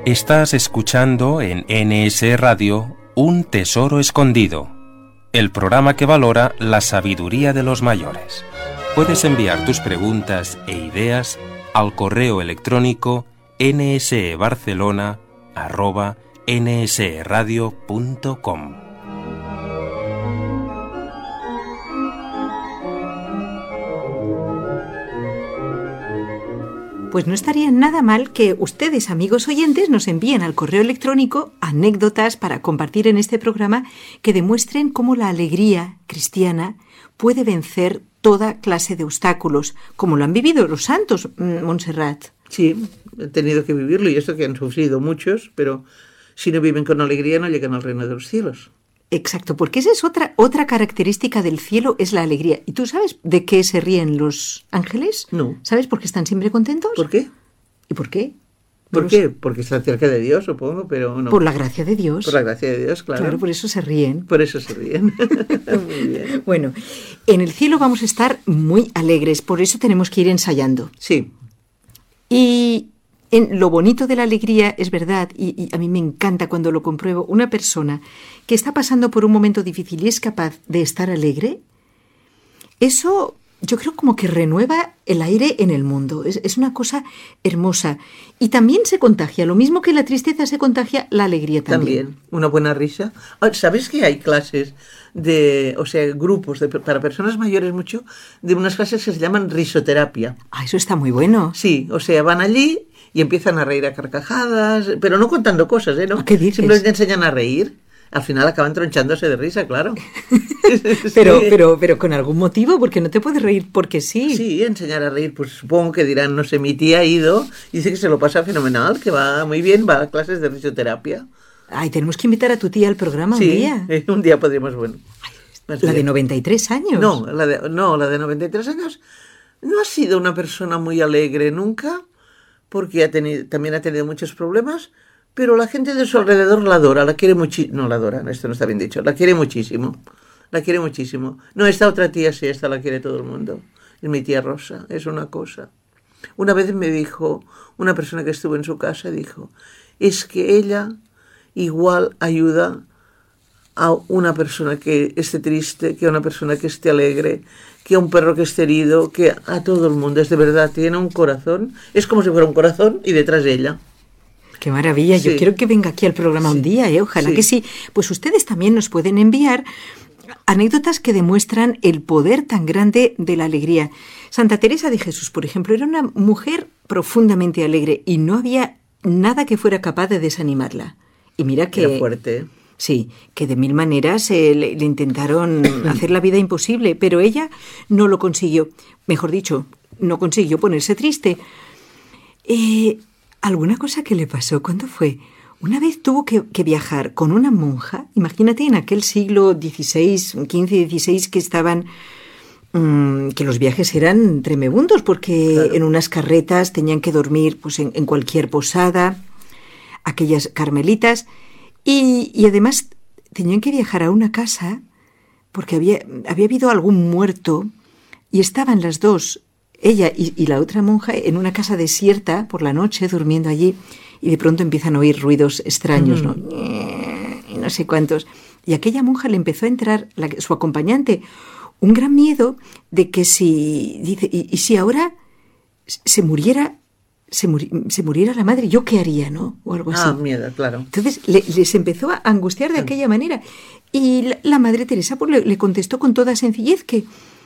Estás escuchando en NS Radio Un Tesoro Escondido, el programa que valora la sabiduría de los mayores. Puedes enviar tus preguntas e ideas al correo electrónico nsebarcelona@nsradio.com. Pues no estaría nada mal que ustedes, amigos oyentes, nos envíen al correo electrónico anécdotas para compartir en este programa que demuestren cómo la alegría cristiana puede vencer toda clase de obstáculos, como lo han vivido los santos, Montserrat. Sí, han tenido que vivirlo, y esto que han sufrido muchos, pero si no viven con alegría no llegan al reino de los cielos. Exacto, porque esa es otra característica del cielo, es la alegría. ¿Y tú sabes de qué se ríen los ángeles? No. ¿Sabes por qué están siempre contentos? ¿Por qué? ¿Y por qué? ¿Por qué? Porque están cerca de Dios, supongo, pero no. Por la gracia de Dios. Por la gracia de Dios, claro. Claro, por eso se ríen. Por eso se ríen. Muy bien. Bueno, en el cielo vamos a estar muy alegres, por eso tenemos que ir ensayando. Sí. Y en lo bonito de la alegría, es verdad, y a mí me encanta cuando lo compruebo, una persona que está pasando por un momento difícil y es capaz de estar alegre, eso yo creo como que renueva el aire en el mundo. Es una cosa hermosa. Y también se contagia, lo mismo que la tristeza se contagia, la alegría también. También, una buena risa. ¿Sabes que hay clases grupos para personas mayores mucho, de unas clases que se llaman risoterapia? Ah, eso está muy bueno. Sí, van allí y empiezan a reír a carcajadas, pero no contando cosas, ¿no? ¿Qué dices? Simplemente enseñan a reír. Al final acaban tronchándose de risa, claro. pero con algún motivo, porque no te puedes reír porque sí. Sí, enseñar a reír, pues supongo que dirán, no sé, mi tía ha ido y dice que se lo pasa fenomenal, que va muy bien, va a clases de risoterapia. Ay, tenemos que invitar a tu tía al programa un día. Sí, un día podríamos, bueno. La de 93 años. No, la de 93 años no ha sido una persona muy alegre nunca, porque también ha tenido muchos problemas, pero la gente de su alrededor la adora, la quiere muchísimo. No la adora, esto no está bien dicho, la quiere muchísimo. La quiere muchísimo. No, esta otra tía sí, esta la quiere todo el mundo. Es mi tía Rosa, es una cosa. Una vez me dijo, una persona que estuvo en su casa, dijo, es que ella igual ayuda a una persona que esté triste, que a una persona que esté alegre, que a un perro que esté herido, que a todo el mundo. Es de verdad, tiene un corazón, es como si fuera un corazón y detrás de ella. ¡Qué maravilla! Sí. Yo quiero que venga aquí al programa un día, ojalá Sí. que sí. Pues ustedes también nos pueden enviar anécdotas que demuestran el poder tan grande de la alegría. Santa Teresa de Jesús, por ejemplo, era una mujer profundamente alegre y no había nada que fuera capaz de desanimarla. Y mira que... Era fuerte. Sí, que de mil maneras le intentaron hacer la vida imposible, pero ella no lo consiguió. Mejor dicho, no consiguió ponerse triste. ¿Alguna cosa que le pasó? ¿Cuándo fue? Una vez tuvo que viajar con una monja. Imagínate en aquel siglo XVI, XV, XVI, que estaban... que los viajes eran tremebundos, porque Claro. en unas carretas tenían que dormir pues en cualquier posada, aquellas carmelitas, y además tenían que viajar a una casa porque había habido algún muerto y estaban las dos, ella y la otra monja, en una casa desierta por la noche, durmiendo allí, y de pronto empiezan a oír ruidos extraños, ¿no? Y no sé cuántos. Y a aquella monja le empezó a entrar, su acompañante, un gran miedo de que si ahora se muriera la madre, ¿yo qué haría, no? O algo así. Miedo, claro. Entonces les empezó a angustiar de aquella manera. Y la Madre Teresa pues, le contestó con toda sencillez que